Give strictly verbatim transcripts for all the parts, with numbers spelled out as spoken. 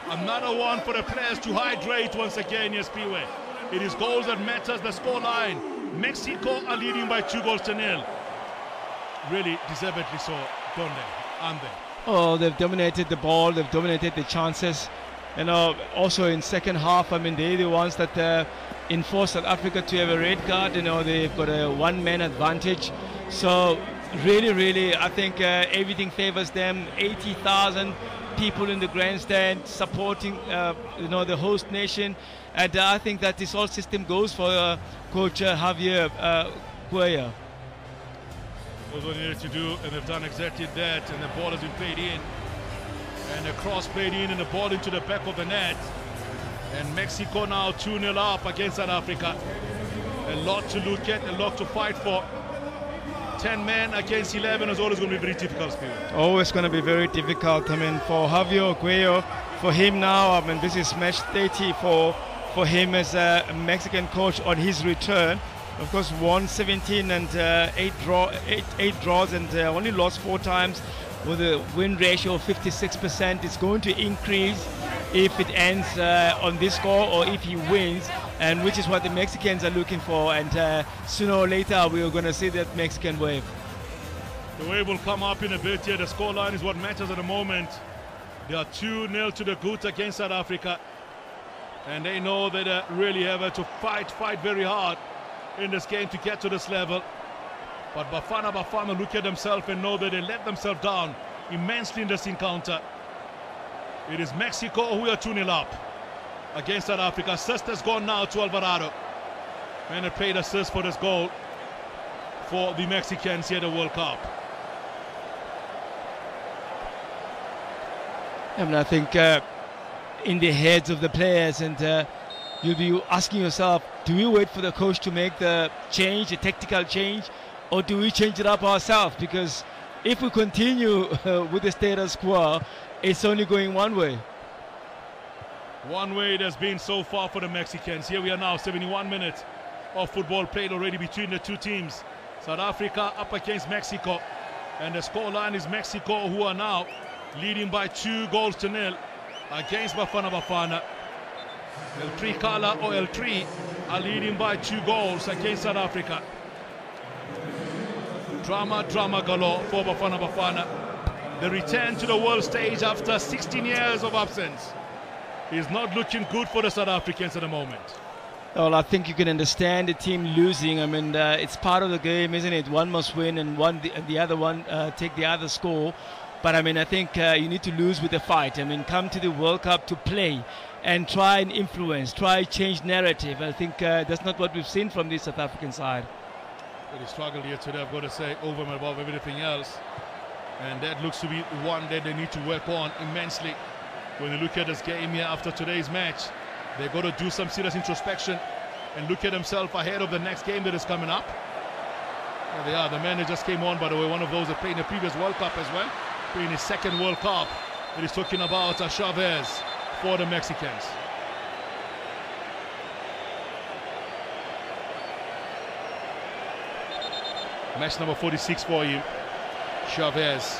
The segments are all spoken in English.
Another one for the players to hydrate once again, yes, Piwe. It is goals that matters, the scoreline. Mexico are leading by two goals to nil. Really deservedly so, don't they? Aren't they? Oh, they've dominated the ball, they've dominated the chances. You know, also in second half, I mean, they're the ones that uh, enforce South Africa to have a red card. You know, they've got a one-man advantage. So really, really, I think uh, everything favors them. eighty thousand people in the grandstand supporting, uh, you know, the host nation. And uh, I think that this whole system goes for uh, Coach uh, Javier uh, Cuellar. That's what they needed to do, and they've done exactly that. And the ball has been played in, and the cross played in, and the ball into the back of the net. And Mexico now two nil up against South Africa. A lot to look at, a lot to fight for. ten men against eleven is always going to be very difficult, Spirit. Always going to be very difficult. I mean, for Javier Cuellar, for him now, I mean, this is match thirty for, for him as a Mexican coach on his return. Of course, won seventeen and uh, eight, draw, eight, eight draws and uh, only lost four times with a win ratio of fifty-six percent. It's going to increase if it ends uh, on this score or if he wins, and which is what the Mexicans are looking for. And uh, sooner or later, we are going to see that Mexican wave. The wave will come up in a bit here. The scoreline is what matters at the moment. They are two nil to the good against South Africa. And they know that they really have to fight, fight very hard in this game to get to this level. But Bafana Bafana look at themselves and know that they let themselves down immensely in this encounter. It is Mexico who are two nil up against South Africa. Assist has gone now to Alvarado. And they played assist for this goal for the Mexicans here at the World Cup. I mean, I think uh, in the heads of the players, and uh, you'll be asking yourself, do we wait for the coach to make the change, a tactical change, or do we change it up ourselves? Because if we continue uh, with the status quo, it's only going one way. One way it has been so far for the Mexicans. Here we are now, seventy-one minutes of football played already between the two teams. South Africa up against Mexico. And the scoreline is Mexico, who are now leading by two goals to nil against Bafana Bafana. El Tri Kala or El Tri are leading by two goals against South Africa. Drama, drama galore for Bafana Bafana. The return to the world stage after sixteen years of absence is not looking good for the South Africans at the moment. Well, I think you can understand the team losing. I mean, uh, it's part of the game, isn't it? One must win and one the, the other one uh, take the other score. But I mean, I think uh, you need to lose with the fight. I mean, come to the World Cup to play and try and influence, try change narrative. I think uh, that's not what we've seen from the South African side. Really struggled here today, I've got to say, over and above everything else. And that looks to be one that they need to work on immensely. When you look at this game here after today's match, they've got to do some serious introspection and look at themselves ahead of the next game that is coming up. There they are, the man that just came on, by the way, one of those that played in the previous World Cup as well, playing his second World Cup. It is talking about uh, Chavez for the Mexicans. Match number forty-six for you, Chavez.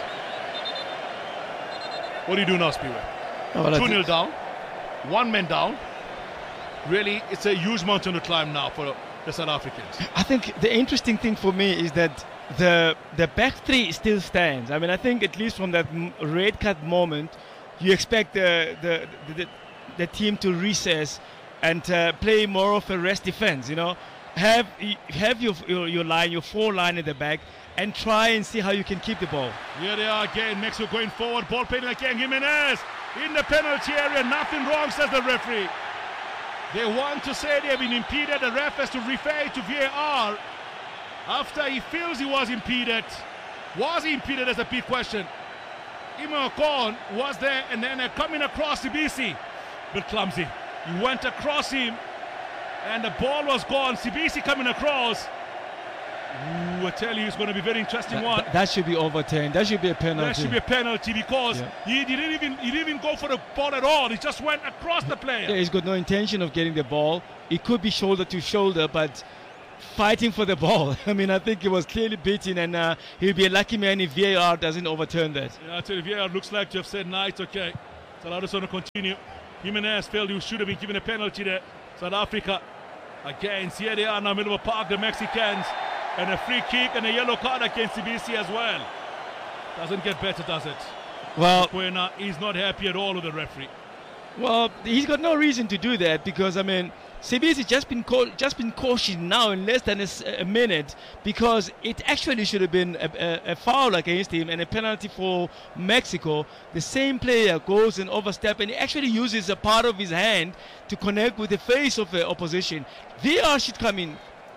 What do you do now, Spiwe? Oh, two nil down, one man down. Really, it's a huge mountain to climb now for the South Africans. I think the interesting thing for me is that the the back three still stands. I mean, I think at least from that red card moment, you expect the the the, the team to recess and uh, play more of a rest defense. You know, have have your, your your line, your four line in the back, and try and see how you can keep the ball. Here they are again. Mexico going forward. Ball played again. Jimenez in the penalty area. Nothing wrong, says the referee. They want to say they have been impeded. The ref has to refer to V A R after he feels he was impeded. Was he impeded? That's a big question. Ima Okon was there, and then uh, coming across Sibisi, but clumsy. He went across him, and the ball was gone. Sibisi coming across. Ooh, I tell you, it's going to be a very interesting that, one. That, that should be overturned. That should be a penalty. That should be a penalty because yeah. he, he didn't even he didn't even go for the ball at all. He just went across the player. Yeah, he's got no intention of getting the ball. It could be shoulder to shoulder, but fighting for the ball. I mean, I think he was clearly beaten, and uh, he'll be a lucky man if V A R doesn't overturn that. Yeah, I tell you, V A R looks like to have said, "Night, okay." Salados going to continue. Jimenez failed, who should have been given a penalty there. South Africa against, here they are now, middle of the park, the Mexicans. And a free kick and a yellow card against C B C as well. Doesn't get better, does it? Well, Mokoena is not happy at all with the referee. Well, he's got no reason to do that because, I mean, C B C just been cau- just been cautioned now in less than a, s- a minute because it actually should have been a, a, a foul against him and a penalty for Mexico. The same player goes and overstep and he actually uses a part of his hand to connect with the face of the opposition. V A R should come in.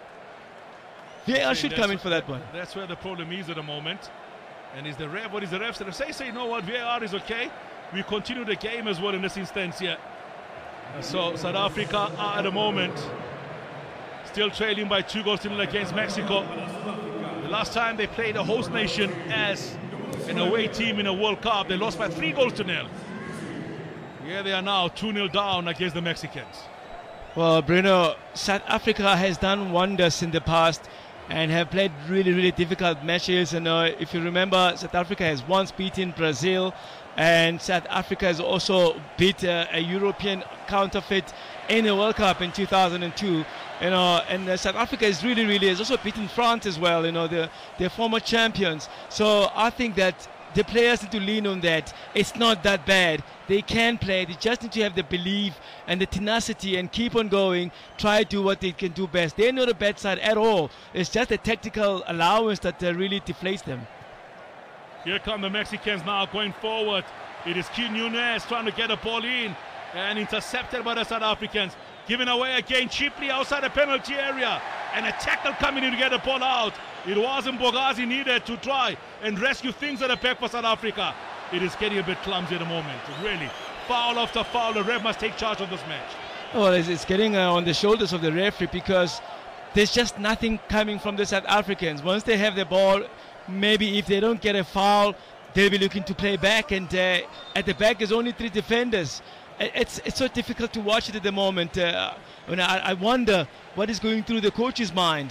V A R should come in for that one. That's where the problem is at the moment. And is the ref, what is the ref? Say, say, you know what, V A R is okay. We continue the game as well in this instance here. So South Africa are at the moment still trailing by two goals to nil against Mexico. The last time they played a host nation as an away team in a World Cup, they lost by three goals to nil. Here they are now two nil down against the Mexicans. Well, Bruno, South Africa has done wonders in the past and have played really, really difficult matches. And uh, if you remember, South Africa has once beaten Brazil, and South Africa has also beat uh, a European counterfeit in the World Cup in two thousand two. You know, and uh, South Africa is really, really has also beaten France as well. You know, they're, they're former champions. So I think that the players need to lean on that. It's not that bad. They can play. They just need to have the belief and the tenacity and keep on going. Try to do what they can do best. They're not a bad side at all. It's just a tactical allowance that uh, really deflates them. Here come the Mexicans now going forward. It is Q Nunez trying to get a ball in and intercepted by the South Africans. Given away again cheaply outside the penalty area. And a tackle coming in to get the ball out. It wasn't Bogazi needed to try and rescue things at the back for South Africa. It is getting a bit clumsy at the moment, really. Foul after foul, the ref must take charge of this match. Well, it's, it's getting uh, on the shoulders of the referee because there's just nothing coming from the South Africans. Once they have the ball, maybe if they don't get a foul, they'll be looking to play back. And uh, at the back, there's only three defenders. It's it's so difficult to watch it at the moment. Uh, and I, I wonder what is going through the coach's mind.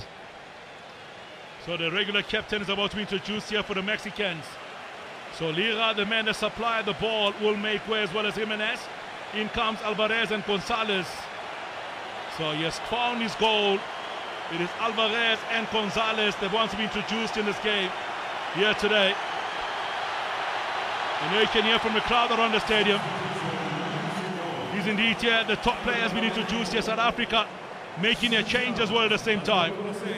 So the regular captain is about to be introduced here for the Mexicans. So Lira, the man that supplied the ball, will make way as well as Jimenez. In comes Alvarez and Gonzalez. So he has found his goal. It is Alvarez and Gonzalez that wants to be introduced in this game here today. And you can hear from the crowd around the stadium. He's indeed here. The top player has been introduced here. South Africa making a change as well at the same time.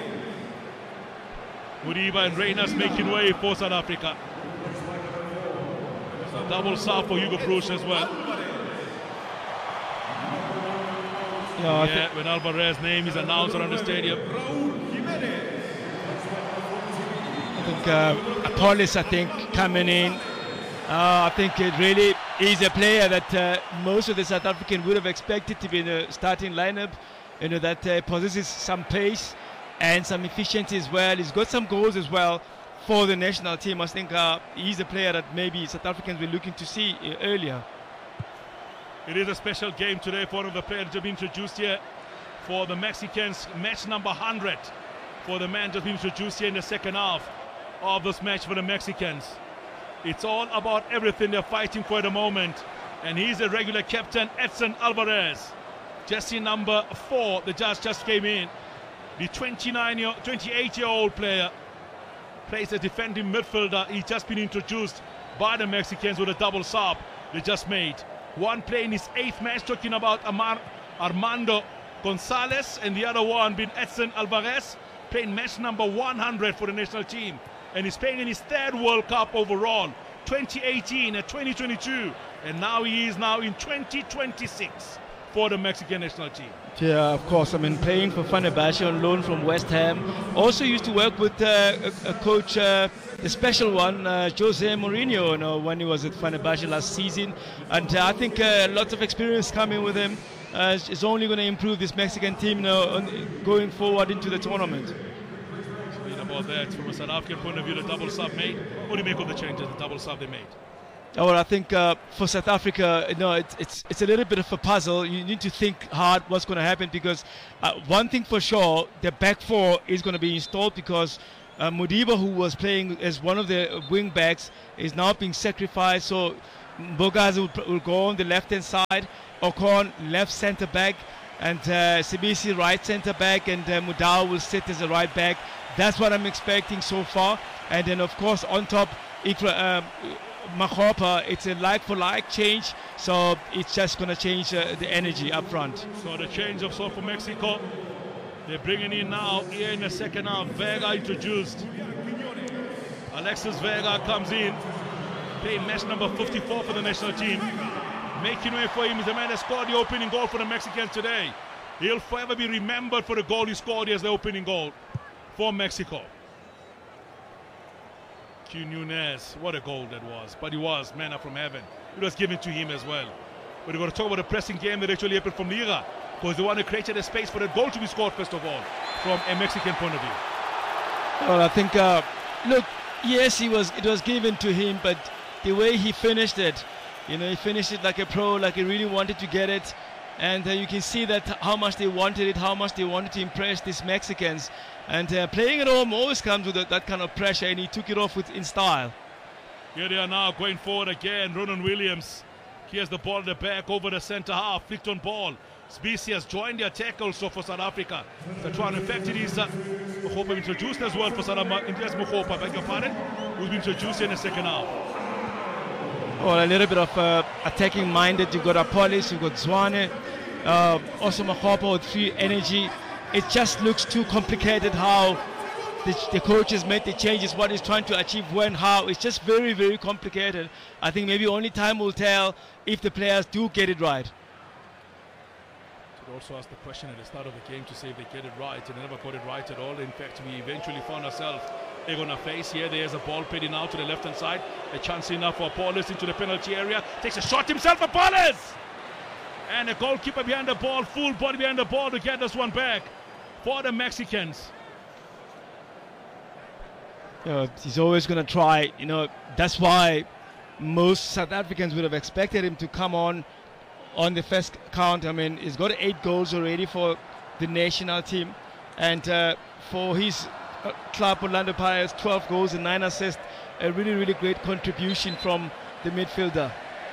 Modiba and Reynas making way for South Africa. So double sub for Hugo Broos as well. Yeah, yeah, when Alvarez's name is announced around the stadium. I think uh, Apollos, I think, coming in. Uh, I think it really is a player that uh, most of the South African would have expected to be in the starting lineup. You know, that uh, possesses some pace and some efficiency as well. He's got some goals as well for the national team. I think uh, he's a player that maybe South Africans were looking to see uh, earlier. It is a special game today for one of the players to be introduced here for the Mexicans. Match number one hundred for the man just being introduced here in the second half of this match for the Mexicans. It's all about everything they're fighting for at the moment. And he's a regular captain, Edson Alvarez. Jersey number four, the judge just came in. The twenty-nine-year, twenty-eight-year-old player plays a defending midfielder. He's just been introduced by the Mexicans with a double sub they just made. One play in his eighth match, talking about Amar, Armando Gonzalez, and the other one being Edson Alvarez, playing match number one hundred for the national team. And he's playing in his third World Cup overall, twenty eighteen and twenty twenty-two. And now he is now in twenty twenty-six for the Mexican national team. Yeah, of course. I mean, playing for Fenerbahce on loan from West Ham. Also used to work with uh, a, a coach, uh, the special one, uh, Jose Mourinho, you know, when he was at Fenerbahce last season. And uh, I think uh, lots of experience coming with him. Uh, is only going to improve this Mexican team, you know, going forward into the tournament. Speaking about that, from a South African point of view, the double sub made. What do you make of the changes, the double sub they made? Oh, well, I think uh, for South Africa, you know, it's, it's it's a little bit of a puzzle. You need to think hard what's going to happen because uh, one thing for sure, the back four is going to be installed because uh, Modiba, who was playing as one of the wing backs, is now being sacrificed. So Bogas will, will go on the left-hand side, Ocon left centre-back, and uh, Sibisi right centre-back, and uh, Mudau will sit as a right-back. That's what I'm expecting so far. And then, of course, on top, Ikra, um, Makgopa, it's a like-for-like change, so it's just going to change uh, the energy up front. So the change of sort for Mexico. They're bringing in now, here in the second half, Vega introduced. Alexis Vega comes in, playing match number fifty-four for the national team. Making way for him is the man that scored the opening goal for the Mexicans today. He'll forever be remembered for the goal he scored as the opening goal for Mexico. Q Nunez, what a goal that was. But it was manna from heaven. It was given to him as well. But we're going to talk about the pressing game that actually happened from Liga, because the one who created a space for the goal to be scored first of all, from a Mexican point of view. Well, I think, uh, look, yes, he was. It was given to him, but the way he finished it, you know, he finished it like a pro, like he really wanted to get it. And uh, you can see that how much they wanted it, how much they wanted to impress these Mexicans. And uh, playing at home always comes with that kind of pressure, and he took it off with in style. Here they are now going forward again. Ronan Williams. Here's the ball at the back over the centre half. Flicked on ball. Sbisi has joined their attack also for South Africa. The trying to affect it is uh, Makgopa introduced as well for South Africa. India's Makgopa, beg your pardon, who's been introduced in the second half. Well, a little bit of uh, attacking minded. You've got Apolis, you've got Zwane, uh, also Makgopa with free energy. It just looks too complicated how the, the coach has made the changes, what he's trying to achieve, when, how. It's just very, very complicated. I think maybe only time will tell if the players do get it right. Should also ask the question at the start of the game to say if they get it right, and they never got it right at all. In fact, we eventually found ourselves on our face here. There's a ball played out to the left-hand side. A chance enough for Paulus into the penalty area. Takes a shot himself for Paulus! And the goalkeeper behind the ball, full body behind the ball to get this one back for the Mexicans. You know, he's always going to try. You know, that's why most South Africans would have expected him to come on on the first count. I mean, he's got eight goals already for the national team, and uh, for his uh, club, Orlando Pirates, twelve goals and nine assists. A really, really great contribution from the midfielder.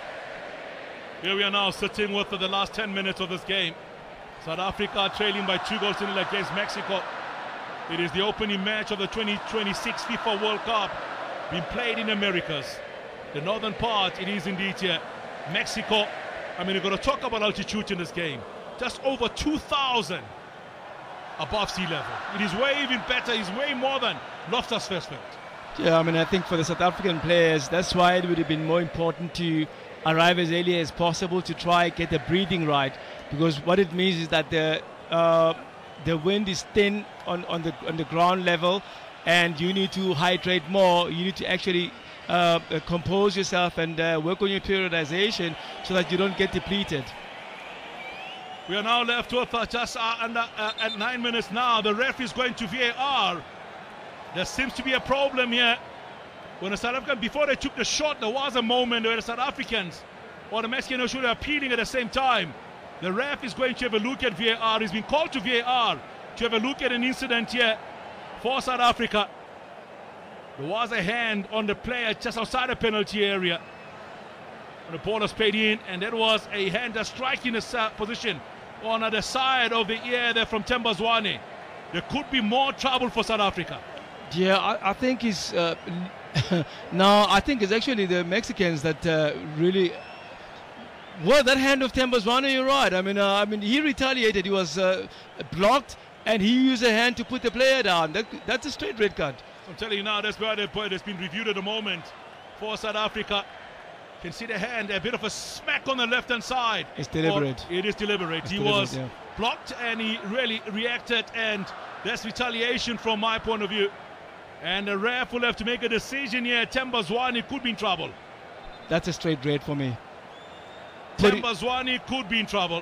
Here we are now sitting with the last ten minutes of this game. South Africa trailing by two goals to nil against Mexico. It is the opening match of the twenty twenty-six FIFA World Cup, being played in Americas. The northern part, it is indeed here. Mexico, I mean, we're going to talk about altitude in this game. Just over two thousand above sea level. It is way even better, it's way more than Loftus Versfeld. Yeah, I mean, I think for the South African players, that's why it would have been more important to arrive as early as possible to try get the breathing right, because what it means is that the uh, the wind is thin on, on the on the ground level, and you need to hydrate more. You need to actually uh, uh, compose yourself and uh, work on your periodization so that you don't get depleted. We are now left with uh, just uh, under, uh, at nine minutes now. The ref is going to V A R. There seems to be a problem here. When the South African, before they took the shot, there was a moment where the South Africans or the Mexicans should be appealing at the same time. The ref is going to have a look at V A R. He's been called to V A R to have a look at an incident here for South Africa. There was a hand on the player just outside the penalty area. The ball was played in, and that was a hand that's striking the position on the side of the ear there from Themba Zwane. There could be more trouble for South Africa. Yeah, I, I think it's uh, no, I think it's actually the Mexicans that uh, really. Well, that hand of Themba Zwane, you're right. I mean, uh, I mean, he retaliated. He was uh, blocked, and he used a hand to put the player down. That, that's a straight red card. I'm telling you now, that's where the point has been reviewed at the moment for South Africa. You can see the hand, a bit of a smack on the left-hand side. It's deliberate. Or it is deliberate. It's he deliberate, was yeah. blocked, and he really reacted, and that's retaliation from my point of view. And the ref will have to make a decision here. Themba Zwane could be in trouble. That's a straight red for me. Themba Zwane could be in trouble.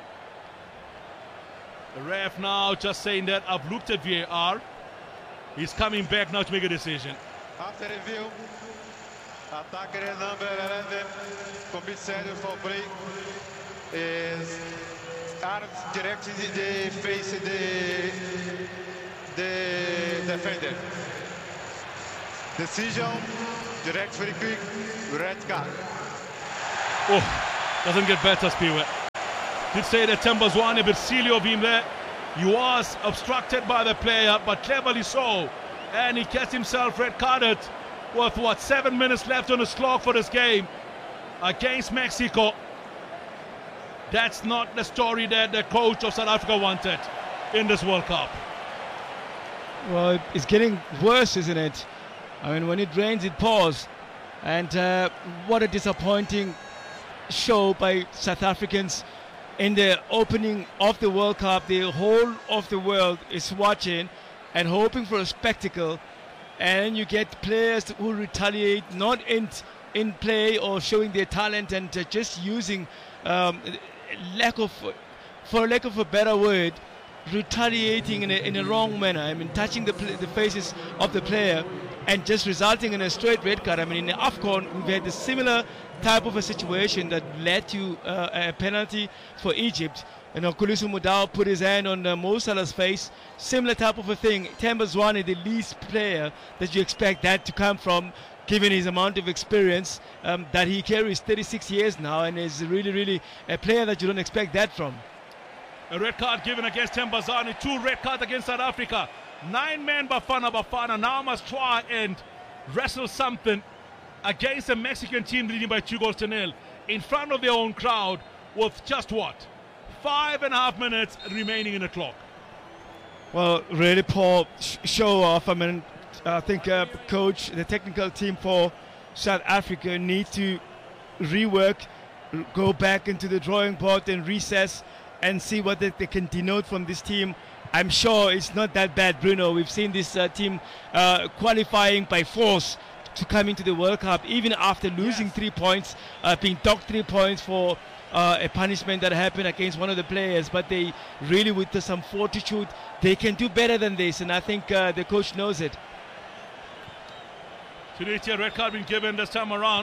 The ref now just saying that I've looked at V A R. He's coming back now to make a decision. After review, attacker number eleven, Comissário for play, is armed directly the face the the defender. Decision, direct free kick, red card. Oh, doesn't get better, Spiwe. Did say that Themba Zwane, but silly of him there. He was obstructed by the player, but cleverly so. And he gets himself red carded with what, seven minutes left on his clock for this game against Mexico. That's not the story that the coach of South Africa wanted in this World Cup. Well, it's getting worse, isn't it? I mean, when it rains, it pours. And uh, what a disappointing show by South Africans in the opening of the World Cup. The whole of the world is watching and hoping for a spectacle. And you get players who retaliate, not in, in play or showing their talent, and uh, just using um, lack of, for lack of a better word, retaliating in a, in a wrong manner. I mean, touching the, the faces of the player and just resulting in a straight red card. I mean, in the AFCON, we've had a similar type of a situation that led to uh, a penalty for Egypt. You know, Khulusi Mudau put his hand on uh, Mo Salah's face. Similar type of a thing. Themba Zwane, the least player that you expect that to come from, given his amount of experience um, that he carries, thirty-six years now, and is really, really a player that you don't expect that from. A red card given against Themba Zwane, two red cards against South Africa. Nine men Bafana Bafana now must try and wrestle something against a Mexican team leading by two goals to nil in front of their own crowd with just what? Five and a half minutes remaining in the clock. Well, really poor sh show off. I mean, I think uh, coach, the technical team for South Africa need to rework, go back into the drawing board and recess and see what they, they can denote from this team. I'm sure it's not that bad, Bruno. We've seen this uh, team uh, qualifying by force to come into the World Cup, even after losing yes. three points, uh, being docked three points for uh, a punishment that happened against one of the players. But they really, with uh, some fortitude, they can do better than this, and I think uh, the coach knows it. Tunisia red card being given this time around.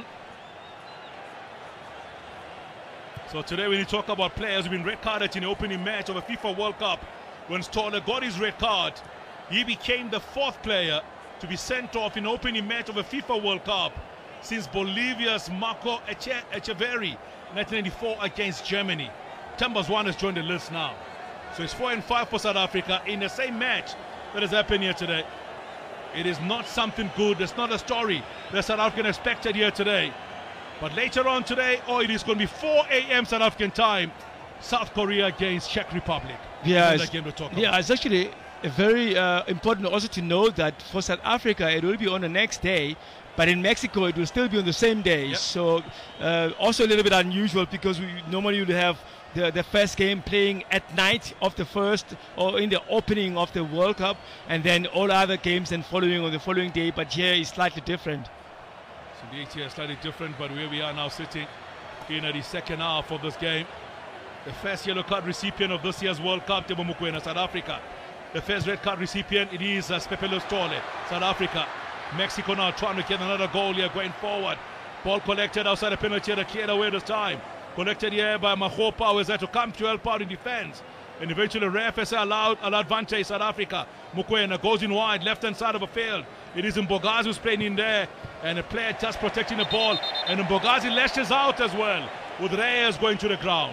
So today when you talk about players who've been red carded in the opening match of a FIFA World Cup, when Stoller got his red card, he became the fourth player to be sent off in the opening match of a FIFA World Cup since Bolivia's Marco Eche Echeverri nineteen ninety-four against Germany. Themba Zwane has joined the list now. So it's four and five for South Africa in the same match that has happened here today. It is not something good. It's not a story that South Africa expected here today. But later on today, oh, it is going to be four A M South African time, South Korea against Czech Republic. Yeah, it's, game to talk yeah about. It's actually very uh, important also to know that for South Africa, it will be on the next day, but in Mexico, it will still be on the same day. Yep. So uh, also a little bit unusual, because we normally would have the, the first game playing at night of the first, or in the opening of the World Cup, and then all other games then following on the following day, but here is slightly different. So the H is slightly different, but where we are now sitting in the second half of this game. The first yellow card recipient of this year's World Cup, Teboho Mokoena, South Africa. The first red card recipient, it is uh, Pepelo Stolle, South Africa. Mexico now trying to get another goal here going forward. Ball collected outside the penalty area, cleared away this time. Collected here by Mahopa, who is there to come to help out in defense. And eventually ref has allowed an advantage South Africa. Mokoena goes in wide, left-hand side of the field. It is Mbogazi who's playing in there, and a player just protecting the ball. And Mbogazi lashes out as well, with Reyes going to the ground.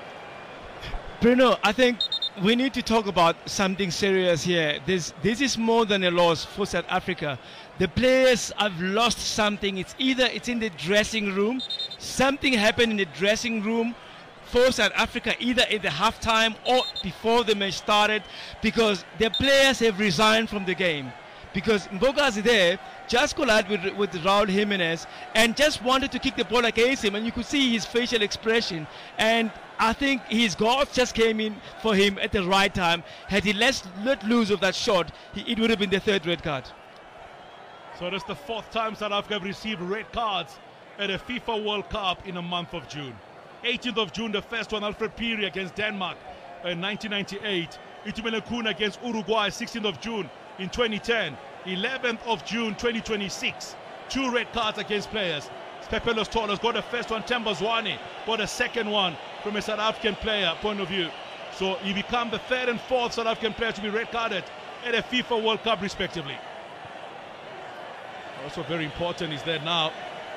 Bruno, I think we need to talk about something serious here. This, this is more than a loss for South Africa. The players have lost something. It's either it's in the dressing room, something happened in the dressing room for South Africa, either in the halftime or before the match started, because the players have resigned from the game. Because Mbogazi there just collided with, with Raul Jimenez and just wanted to kick the ball against him, and you could see his facial expression. And I think his guards just came in for him at the right time. Had he let, let loose of that shot, he, it would have been the third red card. So that's the fourth time South Africa have received red cards at a FIFA World Cup in the month of June. eighteenth of June, the first one, Alfred Piri against Denmark in nineteen ninety-eight. Itumeleng Khune against Uruguay, sixteenth of June in twenty ten. eleventh of June twenty twenty-six. Two red cards against players. Pepelo Stolle got the first one, Themba Zwane got a second one from a South African player point of view. So he become the third and fourth South African player to be red carded at a FIFA World Cup respectively. Also very important is that now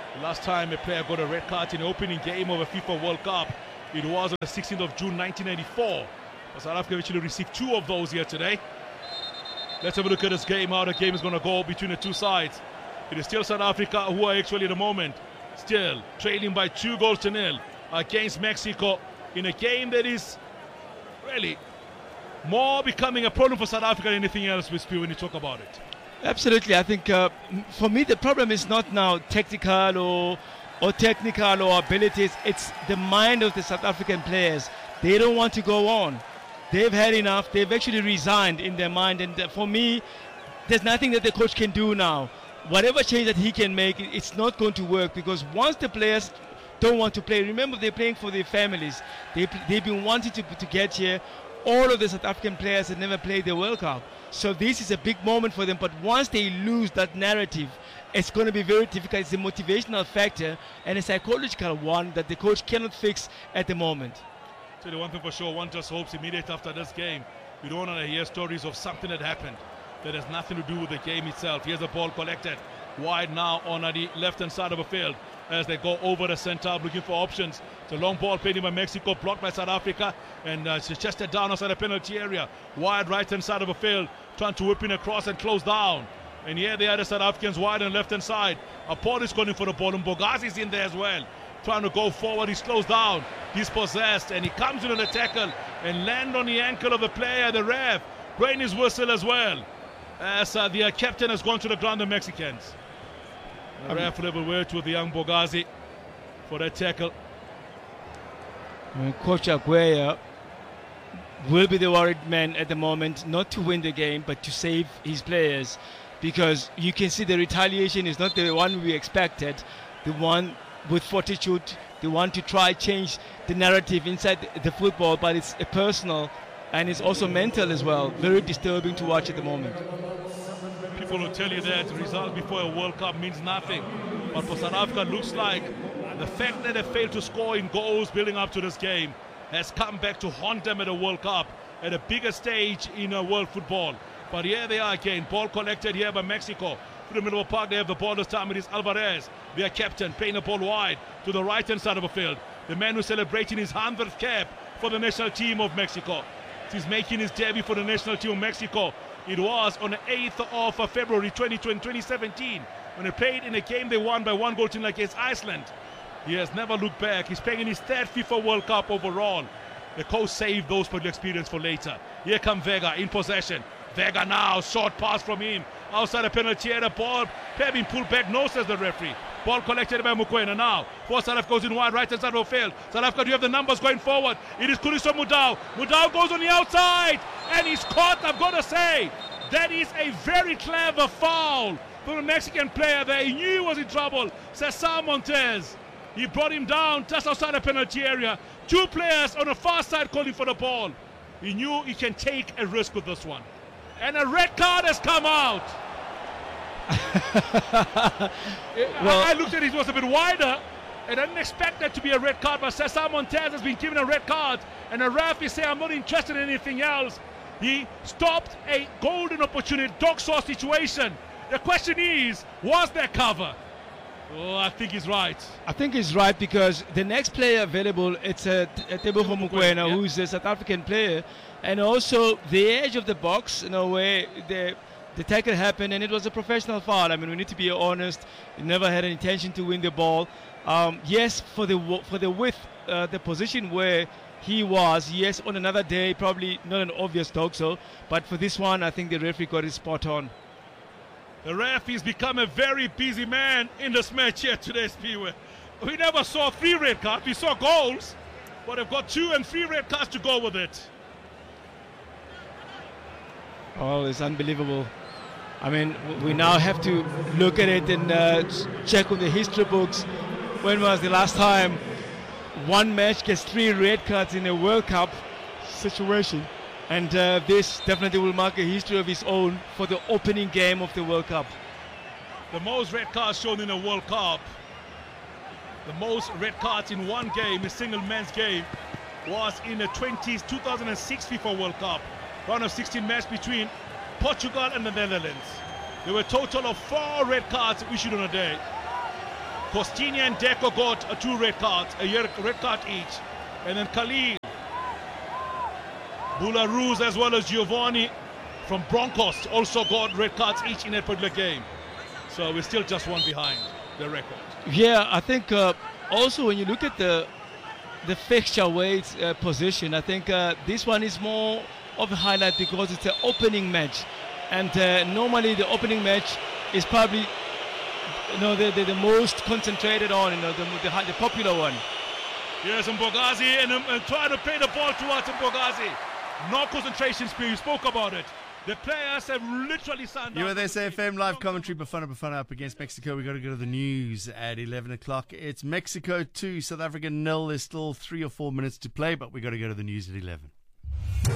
The last time a player got a red card in the opening game of a FIFA World Cup, it was on the sixteenth of June nineteen ninety-four. But South Africa actually received two of those here today. Let's have a look at this game, how the game is going to go between the two sides. It is still South Africa who are actually at the moment still trailing by two goals to nil against Mexico in a game that is really more becoming a problem for South Africa than anything else, when you talk about it. Absolutely. I think uh, for me the problem is not now tactical or or technical or abilities. It's the mind of the South African players. They don't want to go on. They've had enough. They've actually resigned in their mind. And for me, there's nothing that the coach can do now. Whatever change that he can make, it's not going to work, because once the players don't want to play, remember they're playing for their families. They, they've been wanting to, to get here. All of the South African players have never played the World Cup. So this is a big moment for them. But once they lose that narrative, it's going to be very difficult. It's a motivational factor and a psychological one that the coach cannot fix at the moment. So the one thing for sure, one just hopes immediately after this game, we don't want to hear stories of something that happened that has nothing to do with the game itself. Here's the ball collected wide now on the left-hand side of the field as they go over the center looking for options. It's a long ball played in by Mexico, blocked by South Africa, and uh, it's chested down outside the penalty area. Wide right-hand side of the field, trying to whip in across and close down. And here they are, the South Africans wide on left-hand side. Aport is going for the ball, and Mbogazi's in there as well. Trying to go forward, he slows down, he's possessed, and he comes in on the tackle and land on the ankle of the player, the ref, blowing his whistle as well, as uh, the uh, captain has gone to the ground, the Mexicans. The ref level word with the young Mbogazi for that tackle. I mean, Coach Aguirre will be the worried man at the moment, not to win the game, but to save his players, because you can see the retaliation is not the one we expected, the one with fortitude, they want to try change the narrative inside the football, but it's a personal and it's also mental as well. Very disturbing to watch at the moment. People will tell you that results before a World Cup means nothing, but for South Africa, it looks like the fact that they failed to score in goals building up to this game has come back to haunt them at a World Cup, at a bigger stage in a world football. But here they are again, ball collected here by Mexico. Through the middle of the park, they have the ball this time. It is Alvarez, their captain, playing the ball wide to the right-hand side of the field. The man who's celebrating his hundredth cap for the national team of Mexico. He's making his debut for the national team of Mexico. It was on the eighth of February twenty seventeen when they played in a game they won by one goal to nil against Iceland. He has never looked back. He's playing in his third FIFA World Cup overall. The coach saved those for the experience for later. Here comes Vega in possession. Vega now, short pass from him. Outside the penalty area, ball being pulled back, no, says the referee. Ball collected by Mokoena now. Four South Africa goes in wide, right hand side of the field. South Africa, do you have the numbers going forward? It is Khuriso Mudau. Mudau goes on the outside, and he's caught, I've got to say. That is a very clever foul from the Mexican player there. He knew he was in trouble. Cesar Montes. He brought him down just outside the penalty area. Two players on the far side calling for the ball. He knew he can take a risk with this one. And a red card has come out. well, I, I looked at it, it was a bit wider, and I didn't expect that to be a red card, but Cesar Montes has been given a red card, and the ref is saying, I'm not interested in anything else. He stopped a golden opportunity, dog saw situation. The question is, was there cover? Oh, I think he's right. I think he's right, because the next player available, it's uh, Tebogo Mokoena, yeah. who's a South African player, and also the edge of the box, in a way, the the tackle happened, and it was a professional foul. I mean, we need to be honest. He never had an intention to win the ball. Um, yes, for the for the width, uh, the position where he was, yes, on another day, probably not an obvious dog so, but for this one, I think the referee got it spot on. The ref has become a very busy man in this match here today, Spiwe. We never saw three red cards. We saw goals, but they've got two and three red cards to go with it. Oh, it's unbelievable. I mean, we now have to look at it and uh, check on the history books. When was the last time one match gets three red cards in a World Cup situation? And uh, this definitely will mark a history of its own for the opening game of the World Cup. The most red cards shown in a World Cup, the most red cards in one game, a single men's game, was in the twenties, two thousand six FIFA World Cup. Round of sixteen match between Portugal and the Netherlands. There were a total of four red cards issued on a day. Costinha and Deco got uh, two red cards, a red card each. And then Khalil, Bularuz as well as Giovanni from Broncos also got red cards each in that particular game. So we're still just one behind the record. Yeah, I think uh, also when you look at the the fixture weight uh, position, I think uh, this one is more of a highlight because it's an opening match. And uh, normally the opening match is probably you know, the, the, the most concentrated on, you know, the, the, the popular one. Yes, Mbogazi, and, um, and trying to play the ball towards Mbogazi. No concentration speed, you spoke about it. The players have literally signed You are there, S A F M live commentary. Bafana Bafana up against Mexico. We've got to go to the news at eleven o'clock. It's Mexico two, South Africa nil. There's still three or four minutes to play, but we've got to go to the news at eleven.